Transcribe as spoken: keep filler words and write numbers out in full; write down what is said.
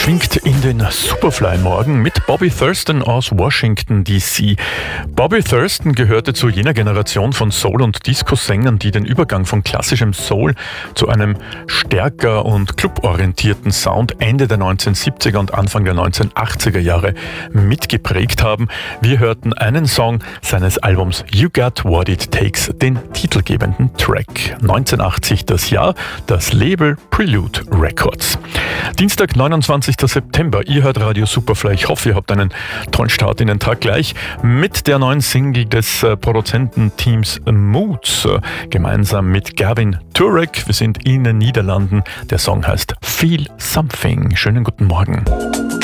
schwingt in den Superfly morgen mit Bobby Thurston aus Washington D C. Bobby Thurston gehörte zu jener Generation von Soul- und Disco-Sängern, die den Übergang von klassischem Soul zu einem stärker und cluborientierten Sound Ende der neunzehnhundertsiebziger und Anfang der neunzehnhundertachtziger Jahre mitgeprägt haben. Wir hörten einen Song seines Albums You Got What It Takes, den titelgebenden Track. neunzehnhundertachtzig das Jahr, das Label Prelude Records. Dienstag, neunundzwanzigster September. Ihr hört Radio Superfly. Ich hoffe, ihr habt einen tollen Start in den Tag gleich mit der neuen Single des äh, Produzententeams Moods, äh, gemeinsam mit Gavin Turek. Wir sind in den Niederlanden. Der Song heißt Feel Something. Schönen guten Morgen.